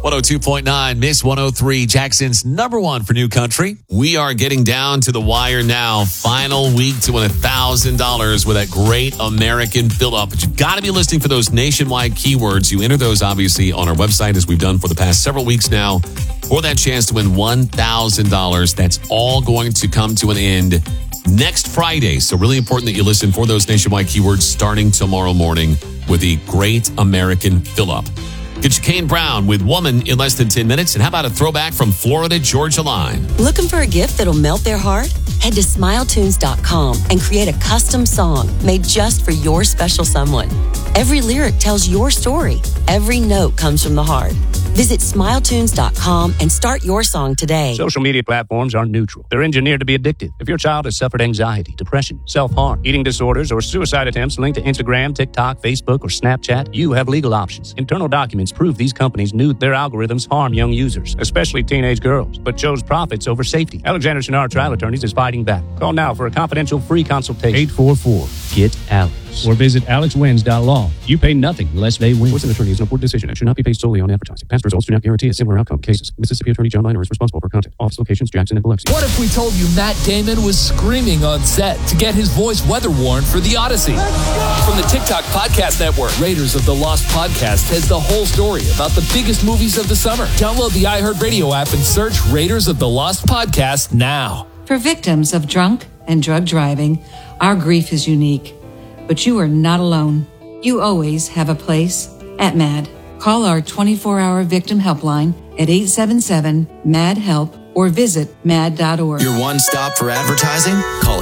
102.9, Miss 103, Jackson's number one for new country. We are getting down to the wire now. Final week to win $1,000 with that great American fill-up. But you've got to be listening for those nationwide keywords. You enter those, obviously, on our website, as we've done for the past several weeks now, for that chance to win $1,000. That's all going to come to an end next Friday. So really important that you listen for those nationwide keywords starting tomorrow morning with the Great American Fill-Up. Get your Kane Brown with Woman in less than 10 minutes. And how about a throwback from Florida Georgia Line? Looking for a gift that'll melt their heart? Head to SmileTunes.com and create a custom song made just for your special someone. Every lyric tells your story. Every note comes from the heart. Visit SmileTunes.com and start your song today. Social media platforms are neutral. They're engineered to be addictive. If your child has suffered anxiety, depression, self-harm, eating disorders, or suicide attempts linked to Instagram, TikTok, Facebook, or Snapchat, you have legal options. Internal documents prove these companies knew their algorithms harm young users, especially teenage girls, but chose profits over safety. Alexander Shinar Trial Attorneys is fighting back. Call now for a confidential free consultation. 844-GET-ALEX. Or visit alexwins.law. You pay nothing unless they win. Voice of an attorney is an important decision and should not be based solely on advertising. Past results do not guarantee a similar outcome. Cases. Mississippi Attorney John Miner is responsible for content. Office locations, Jackson and Biloxi. What if we told you Matt Damon was screaming on set to get his voice weather worn for The Odyssey? From the TikTok Podcast Network, Raiders of the Lost Podcast has the whole story about the biggest movies of the summer. Download the iHeartRadio app and search Raiders of the Lost Podcast now. For victims of drunk and drug driving, our grief is unique. But you are not alone. You always have a place at MAD. Call our 24-hour victim helpline at 877-MAD-HELP or visit mad.org. Your one stop for advertising? Call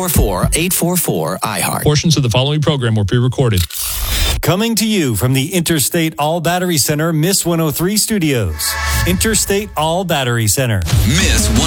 844-844-iHeart. Portions of the following program were pre-recorded. Coming to you from the Interstate All Battery Center, Miss 103 Studios. Interstate All Battery Center. Miss